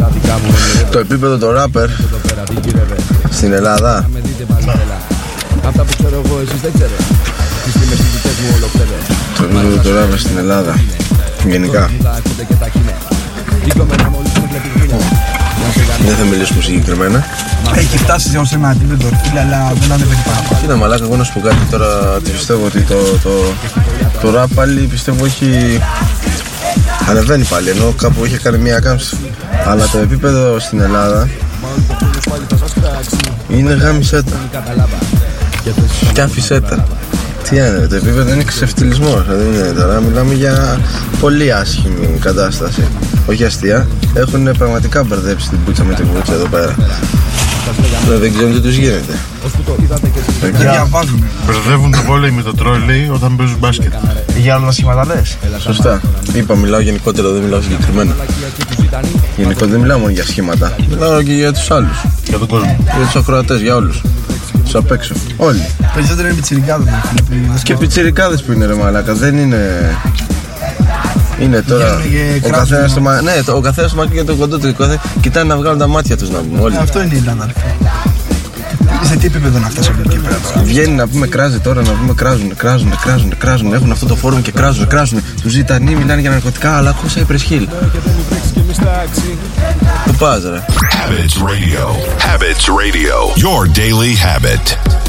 Το επίπεδο των ράπερ στην Ελλάδα. Αυτά που ξέρω εγώ εσείς δεν ξέρετε. Τις τιμές τις δικές μου ολοκλήρε. Το επίπεδο των ράπερ στην Ελλάδα γενικά. Δεν θα μιλήσουμε συγκεκριμένα. Έχει φτάσει σε ένα επίπεδο φίλε, αλλά δεν ανεβαίνει παραπάνω. Κοίτα μαλάκα, εγώ να σου πω κάτι τώρα. Πιστεύω ότι το ραπ πάλι πιστεύω έχει ανεβαίνει πάλι, ενώ κάπου είχε κάνει μια κάμψη. Αλλά το επίπεδο στην Ελλάδα είναι γάμισέτα και αφισέτα. Τι είναι, το επίπεδο είναι ξεφτυλισμός. Δηλαδή είναι τώρα, μιλάμε για πολύ άσχημη κατάσταση. Όχι αστεία, έχουν πραγματικά μπερδέψει την πουτσα με την πουτσα εδώ πέρα. Δεν ξέρουν τι τους γίνεται. Δεν διαβάζουν. Μπερδεύουν το βόλεϊ με το τρόλεϊ όταν παίζουν μπάσκετ. Για όλα τα σχήματα λες. Σωστά. Είπα, μιλάω γενικότερα, δεν μιλάω συγκεκριμένα. Γενικότερα δεν μιλάω μόνο για σχήματα. Μιλάω και για τους άλλους. Για τον κόσμο. Για τους ακροατές, για όλους. Τους απ' έξω. Όλοι. Περισσότερο είναι πιτσιρικάδες. Και πιτσιρικάδες που είναι ρε μαλάκα. Δεν είναι. Είναι τώρα. Ο καθένας στο μακρύ και το κοντό του. Κοιτάνε να βγάλουν τα μάτια τους να πούμε. Όλοι. Αυτό είναι η Ελλάδα. Σε τι επίπεδο να φτάσει εκεί πέρα τώρα. Βγαίνει να πούμε κράζει τώρα, να πούμε κράζουν. Έχουν αυτό το φόρουμ και κράζουν. Τους ζητανοί μιλάνε για ναρκωτικά, αλλά ακούσα η Πρεσχύλ. Πού πας ρε. Habits Radio. Habits Radio. Your daily habit.